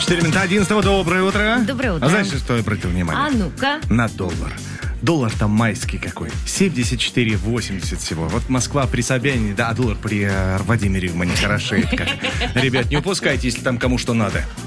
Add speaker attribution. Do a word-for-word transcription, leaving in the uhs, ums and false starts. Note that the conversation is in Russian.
Speaker 1: четыре минуты одиннадцатого. Доброе утро.
Speaker 2: Доброе утро.
Speaker 1: А знаешь, что я обратил внимание?
Speaker 2: А ну-ка.
Speaker 1: На доллар. Доллар там майский какой. семьдесят четыре восемьдесят всего. Вот Москва при Собянине, да, а доллар при э, Владимире в Мане хорошеет. Как. Ребят, не упускайте, если там кому что надо.